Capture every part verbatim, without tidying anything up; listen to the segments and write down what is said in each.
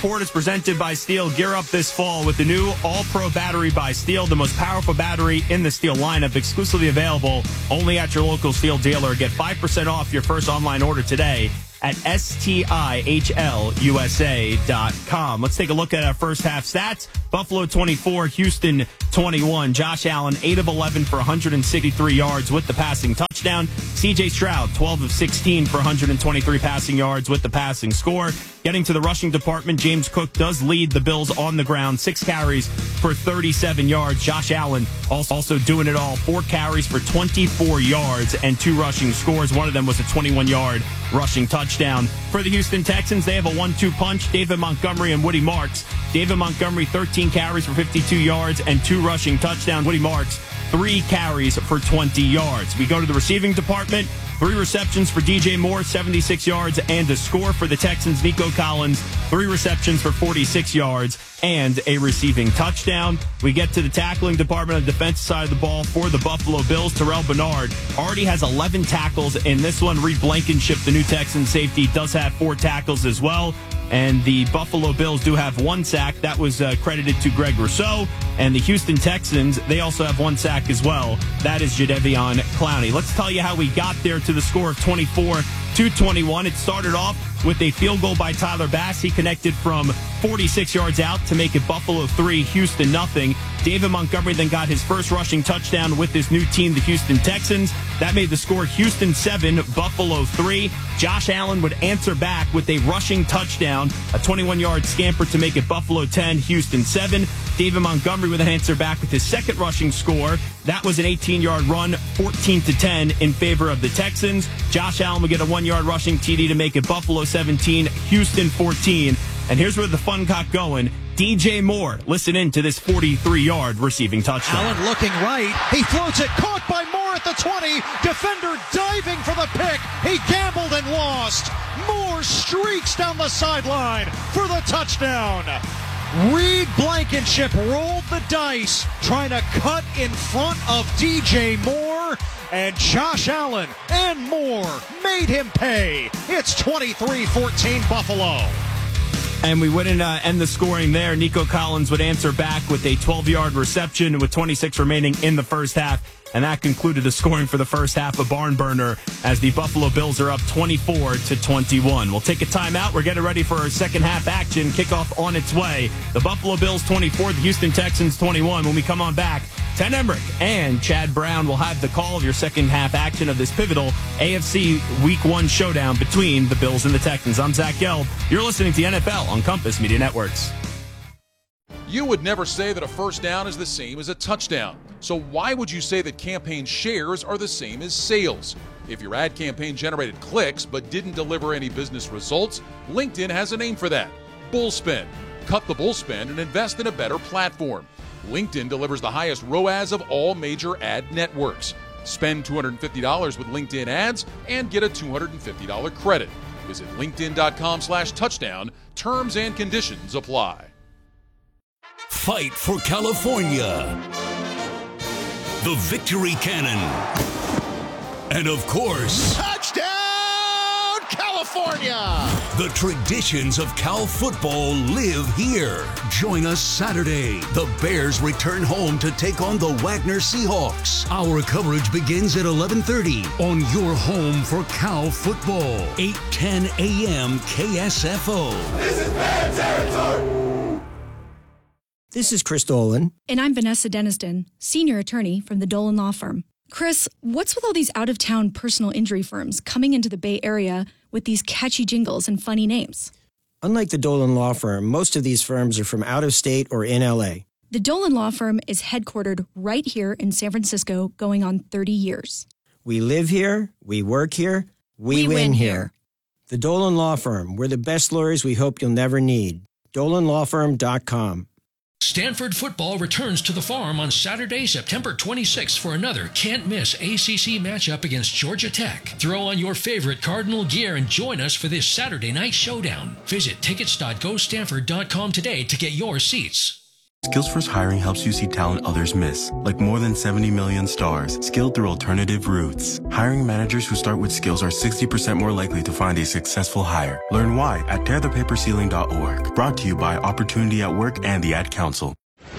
Report is presented by Steel. Gear up this fall with the new All-Pro battery by Steel, the most powerful battery in the Steel lineup, exclusively available only at your local Steel dealer. Get five percent off your first online order today at S T I H L U S A dot com. Let's take a look at our first half stats. Buffalo twenty-four, Houston twenty-one. Josh Allen, eight of eleven for one hundred sixty-three yards with the passing touchdown. C J Stroud, twelve of sixteen for one hundred twenty-three passing yards with the passing score. Getting to the rushing department, James Cook does lead the Bills on the ground. Six carries for thirty-seven yards. Josh Allen also doing it all. Four carries for twenty-four yards and two rushing scores. One of them was a twenty-one-yard rushing touchdown. For the Houston Texans, they have a one two punch. David Montgomery and Woody Marks. David Montgomery, thirteen carries for fifty-two yards and two rushing touchdowns. Woody Marks, three carries for twenty yards. We go to the receiving department. Three receptions for D J Moore, seventy-six yards, and a score for the Texans. Nico Collins, three receptions for forty-six yards and a receiving touchdown. We get to the tackling department on the defensive side of the ball for the Buffalo Bills. Terrell Bernard already has eleven tackles in this one. Reed Blankenship, the new Texan safety, does have four tackles as well. And the Buffalo Bills do have one sack. That was uh, credited to Greg Rousseau. And the Houston Texans, they also have one sack as well. That is Jadeveon Clowney. Let's tell you how we got there to the score of twenty-four to twenty-one. It started off with a field goal by Tyler Bass. He connected from forty-six yards out to make it Buffalo three, Houston nothing. David Montgomery then got his first rushing touchdown with his new team, the Houston Texans. That made the score Houston seven, Buffalo three. Josh Allen would answer back with a rushing touchdown, a twenty-one-yard scamper to make it Buffalo ten, Houston seven. David Montgomery would answer back with his second rushing score. That was an eighteen-yard run, fourteen to ten in favor of the Texans. Josh Allen would get a one-yard rushing T D to make it Buffalo seventeen, Houston fourteen. And here's where the fun got going. D J Moore, listen in to this forty-three-yard receiving touchdown. Allen looking right. He floats it. Caught by Moore at the twenty. Defender diving for the pick. He gambled and lost. Moore streaks down the sideline for the touchdown. Reed Blankenship rolled the dice, trying to cut in front of D J Moore. And Josh Allen and Moore made him pay. It's twenty-three fourteen Buffalo. And we wouldn't uh, end the scoring there. Nico Collins would answer back with a twelve-yard reception with twenty-six remaining in the first half. And that concluded the scoring for the first half of Barn Burner as the Buffalo Bills are up twenty-four to twenty-one. We'll take a timeout. We're getting ready for our second half action. Kickoff on its way. The Buffalo Bills twenty-four, the Houston Texans twenty-one. When we come on back, Ted Emmerich and Chad Brown will have the call of your second half action of this pivotal A F C Week one showdown between the Bills and the Texans. I'm Zach Gelb. You're listening to the N F L on Compass Media Networks. You would never say that a first down is the same as a touchdown. So why would you say that campaign shares are the same as sales? If your ad campaign generated clicks but didn't deliver any business results, LinkedIn has a name for that. Bullspend. Cut the bullspend and invest in a better platform. LinkedIn delivers the highest R O A S of all major ad networks. Spend two hundred fifty dollars with LinkedIn ads and get a two hundred fifty dollars credit. Visit linkedin.com slash touchdown. Terms and conditions apply. Fight for California. The Victory Cannon. And of course, Touchdown, California! The traditions of Cal football live here. Join us Saturday. The Bears return home to take on the Wagner Seahawks. Our coverage begins at eleven thirty on your home for Cal football. eight ten a.m. K S F O. This is Bear territory! This is Chris Dolan. And I'm Vanessa Deniston, senior attorney from the Dolan Law Firm. Chris, what's with all these out-of-town personal injury firms coming into the Bay Area with these catchy jingles and funny names? Unlike the Dolan Law Firm, most of these firms are from out of state or in L A. The Dolan Law Firm is headquartered right here in San Francisco, going on thirty years. We live here, we work here, we, We win, win here. here. The Dolan Law Firm, we're the best lawyers we hope you'll never need. dolan law firm dot com. Stanford football returns to the Farm on Saturday, September twenty-sixth for another can't-miss A C C matchup against Georgia Tech. Throw on your favorite Cardinal gear and join us for this Saturday night showdown. Visit tickets dot go stanford dot com today to get your seats. Skills First Hiring helps you see talent others miss, like more than seventy million stars, skilled through alternative routes. Hiring managers who start with skills are sixty percent more likely to find a successful hire. Learn why at tear the paper ceiling dot org. Brought to you by Opportunity at Work and the Ad Council.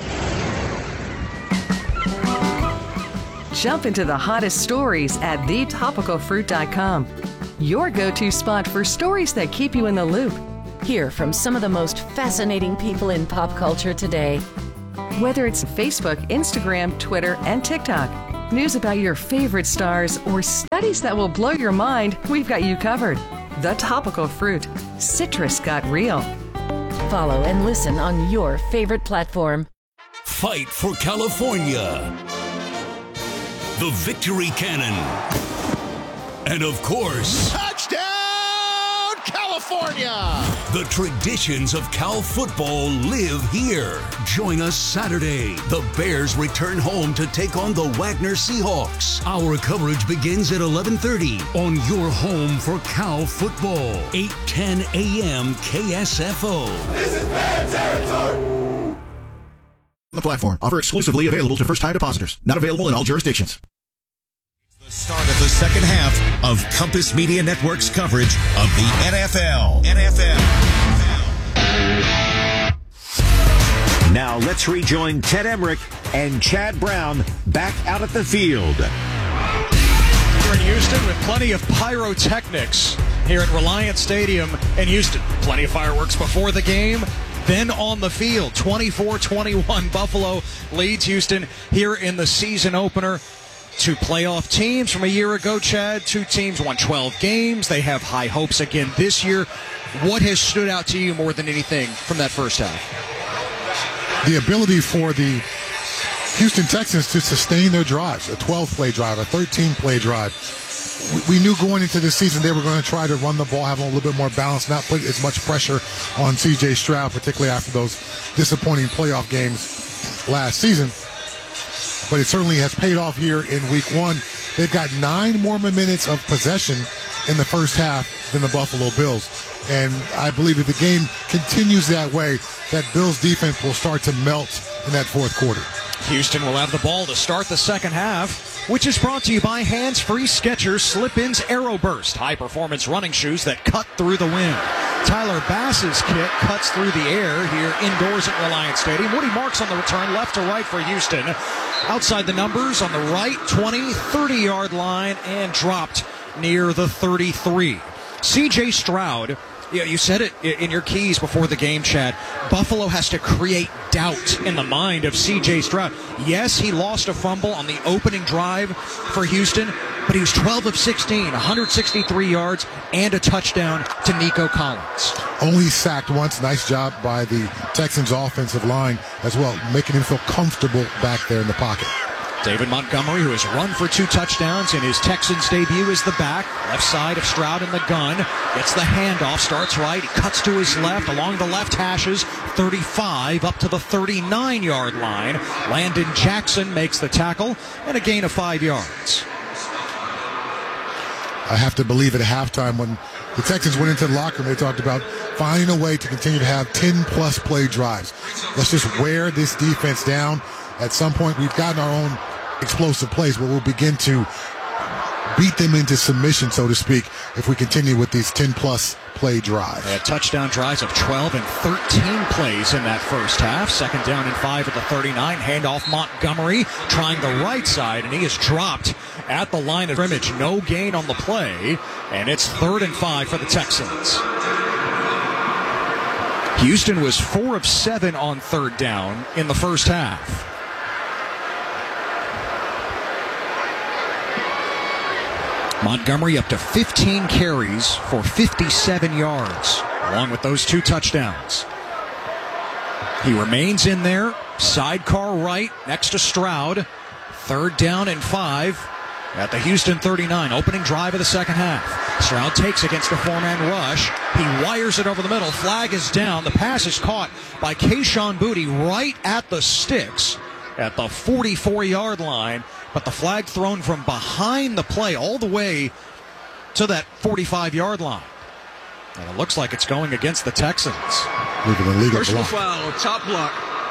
Jump into the hottest stories at the topical fruit dot com. Your go-to spot for stories that keep you in the loop. Hear from some of the most fascinating people in pop culture today. Whether it's Facebook, Instagram, Twitter, and TikTok, news about your favorite stars, or studies that will blow your mind, we've got you covered. The Topical Fruit. Citrus got real. Follow and listen on your favorite platform. Fight for California. The Victory Cannon. And of course, touchdown, California! The traditions of Cal football live here. Join us Saturday. The Bears return home to take on the Wagner Seahawks. Our coverage begins at eleven thirty on your home for Cal football. eight ten a.m. K S F O. This is Bear territory. The platform. Offer exclusively available to first-time depositors. Not available in all jurisdictions. Start of the second half of Compass Media Network's coverage of the N F L. N F L. Now let's rejoin Ted Emmerich and Chad Brown back out at the field. Here in Houston with plenty of pyrotechnics here at Reliant Stadium in Houston. Plenty of fireworks before the game. Then on the field, twenty-four twenty-one, Buffalo leads Houston here in the season opener. Two playoff teams from a year ago, Chad. Two teams won twelve games. They have high hopes again this year. What has stood out to you more than anything from that first half? The ability for the Houston Texans to sustain their drives, a twelve-play drive, a thirteen-play drive. We knew going into this season they were going to try to run the ball, have a little bit more balance, not put as much pressure on C J Stroud, particularly after those disappointing playoff games last season. But it certainly has paid off here in week one. They've got nine more minutes of possession in the first half than the Buffalo Bills. And I believe if the game continues that way, that Bills defense will start to melt in that fourth quarter. Houston will have the ball to start the second half, which is brought to you by Hands-Free Skechers Slip-Ins Aeroburst, high-performance running shoes that cut through the wind. Tyler Bass's kit cuts through the air here indoors at Reliant Stadium. Woody Marks on the return, left to right for Houston. Outside the numbers on the right, twenty, thirty-yard line, and dropped near the thirty-three. C J Stroud, yeah, you said it in your keys before the game, Chad. Buffalo has to create doubt in the mind of C J Stroud. Yes, he lost a fumble on the opening drive for Houston, but he was twelve of sixteen, one hundred sixty-three yards, and a touchdown to Nico Collins. Only sacked once. Nice job by the Texans offensive line as well, making him feel comfortable back there in the pocket. David Montgomery, who has run for two touchdowns in his Texans debut, is the back. Left side of Stroud in the gun. Gets the handoff, starts right. He cuts to his left along the left hashes. thirty-five up to the thirty-nine-yard line. Landon Jackson makes the tackle and a gain of five yards. I have to believe at halftime when the Texans went into the locker room, they talked about finding a way to continue to have ten-plus play drives. Let's just wear this defense down. At some point, we've gotten our own explosive plays, but we'll begin to beat them into submission, so to speak, if we continue with these ten-plus play drives. They had touchdown drives of twelve and thirteen plays in that first half. Second down and five at the thirty-nine. Handoff Montgomery trying the right side, and he is dropped at the line of scrimmage. No gain on the play, and it's third and five for the Texans. Houston was four of seven on third down in the first half. Montgomery up to fifteen carries for fifty-seven yards, along with those two touchdowns. He remains in there, sidecar right, next to Stroud. Third down and five at the Houston thirty-nine, opening drive of the second half. Stroud takes against a four-man rush. He wires it over the middle. Flag is down. The pass is caught by Kayshon Boutte right at the sticks at the forty-four-yard line. But the flag thrown from behind the play all the way to that forty-five-yard line. And it looks like it's going against the Texans. Personal foul, top block.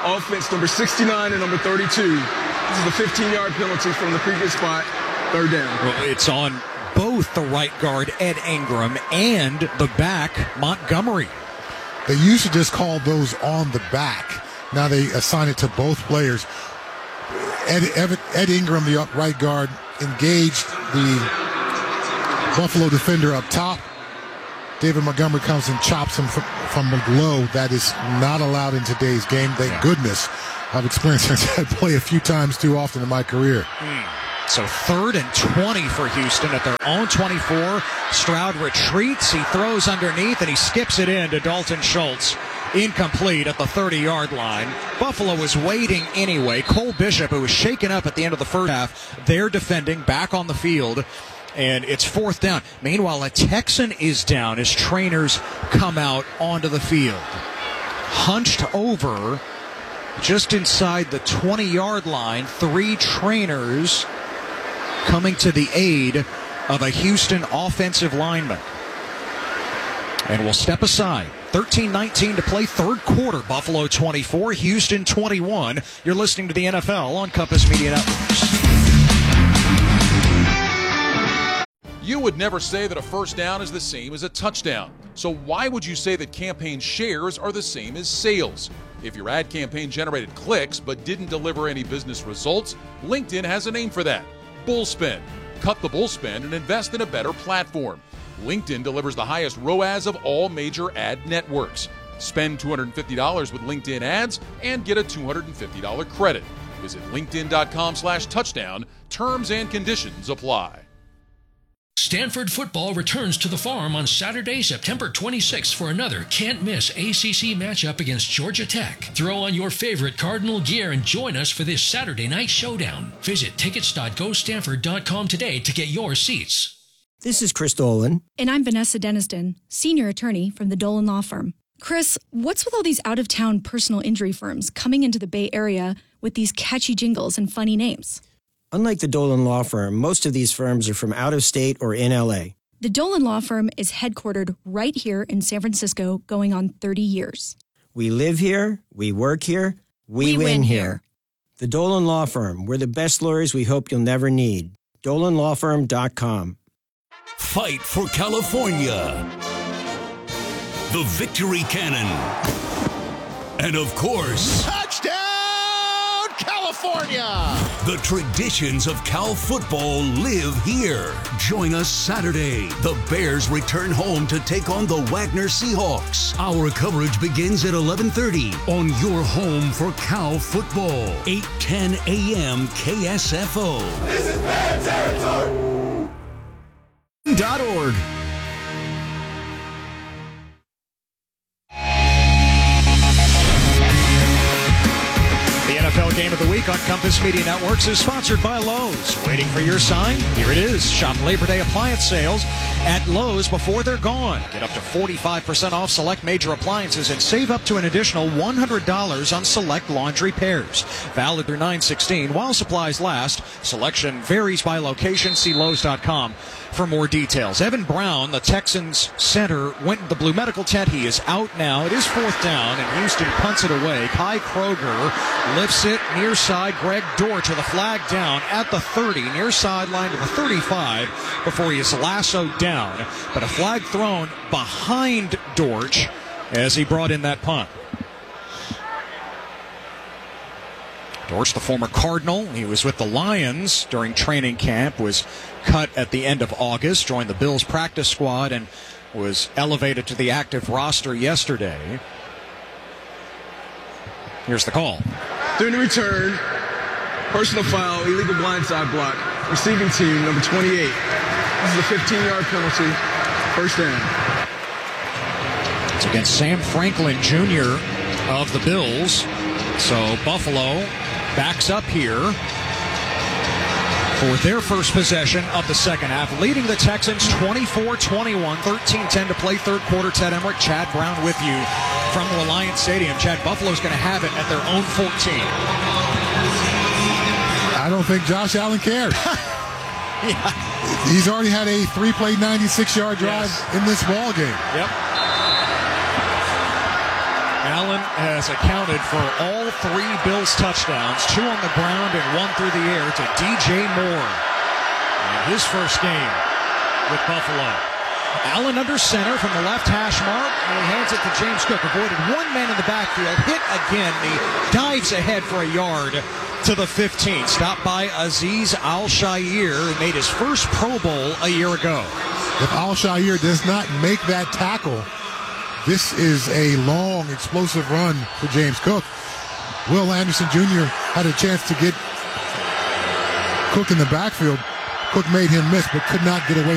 offense number sixty-nine and number thirty-two. This is the fifteen-yard penalty from the previous spot, third down. Well, it's on both the right guard, Ed Ingram, and the back, Montgomery. They used to just call those on the back. Now they assign it to both players. Ed, Ed, Ed Ingram, the right guard, engaged the Buffalo defender up top. David Montgomery comes and chops him from, from below. That is not allowed in today's game. Thank yeah. goodness. I've experienced that play a few times too often in my career. Mm. So third and twenty for Houston at their own twenty-four. Stroud retreats. He throws underneath, and he skips it in to Dalton Schultz. Incomplete at the thirty-yard line. Buffalo was waiting anyway. Cole Bishop, who was shaken up at the end of the first half, they're defending back on the field, and it's fourth down. Meanwhile, a Texan is down as trainers come out onto the field. Hunched over just inside the twenty-yard line, three trainers coming to the aid of a Houston offensive lineman. And we'll step aside. thirteen nineteen to play, third quarter. Buffalo twenty-four, Houston twenty-one. You're listening to the N F L on Compass Media Networks. You would never say that a first down is the same as a touchdown. So why would you say that campaign shares are the same as sales? If your ad campaign generated clicks but didn't deliver any business results, LinkedIn has a name for that. Bullspend. Cut the bullspend and invest in a better platform. LinkedIn delivers the highest R O A S of all major ad networks. Spend two hundred fifty dollars with LinkedIn ads and get a two hundred fifty dollars credit. Visit linkedin.com slash touchdown. Terms and conditions apply. Stanford football returns to the Farm on Saturday, September twenty-sixth for another can't-miss A C C matchup against Georgia Tech. Throw on your favorite Cardinal gear and join us for this Saturday night showdown. Visit tickets dot go stanford dot com today to get your seats. This is Chris Dolan. And I'm Vanessa Deniston, senior attorney from the Dolan Law Firm. Chris, what's with all these out-of-town personal injury firms coming into the Bay Area with these catchy jingles and funny names? Unlike the Dolan Law Firm, most of these firms are from out of state or in L A. The Dolan Law Firm is headquartered right here in San Francisco, going on thirty years. We live here, we work here, we, we win, win here. here. The Dolan Law Firm, we're the best lawyers we hope you'll never need. dolan law firm dot com. Fight for California. The Victory Cannon. And of course, touchdown, California! The traditions of Cal football live here. Join us Saturday. The Bears return home to take on the Wagner Seahawks. Our coverage begins at eleven thirty on your home for Cal football. eight ten a.m. K S F O. This is Bear territory. Dot org. The N F L Game of the Week on Compass Media Networks is sponsored by Lowe's. Waiting for your sign? Here it is. Shop Labor Day appliance sales at Lowe's before they're gone. Get up to forty-five percent off select major appliances and save up to an additional one hundred dollars on select laundry pairs. Valid through nine sixteen while supplies last. Selection varies by location. See Lowe's dot com for more details. Evan Brown, the Texans center, went in the blue medical tent. He is out now. It is fourth down, and Houston punts it away. Kai Kroger lifts it near side. Greg Dortch with a flag down at the thirty, near sideline to the thirty-five before he is lassoed down. But a flag thrown behind Dortch as he brought in that punt. Dortch, the former Cardinal, he was with the Lions during training camp, was cut at the end of August, joined the Bills practice squad, and was elevated to the active roster yesterday. Here's the call. During the return, personal foul, illegal blindside block, receiving team number twenty-eight. This is a fifteen-yard penalty, first down. It's against Sam Franklin Junior of the Bills. So Buffalo backs up here for their first possession of the second half, leading the Texans twenty-four twenty-one, thirteen ten to play, third quarter. Ted Emmerich, Chad Brown with you from Reliant Stadium. Chad, Buffalo's going to have it at their own fourteen. I don't think Josh Allen cares. Yeah. He's already had a three-play, ninety-six-yard drive yes. in this ball game. Yep. Allen has accounted for all three Bills touchdowns, two on the ground and one through the air to D J Moore. And his first game with Buffalo. Allen under center from the left hash mark, and he hands it to James Cook. Avoided one man in the backfield, hit again. He dives ahead for a yard to the fifteen. Stopped by Azeez Al-Shaair, who made his first Pro Bowl a year ago. If Al-Shaair does not make that tackle, this is a long, explosive run for James Cook. Will Anderson Junior had a chance to get Cook in the backfield. Cook made him miss, but could not get away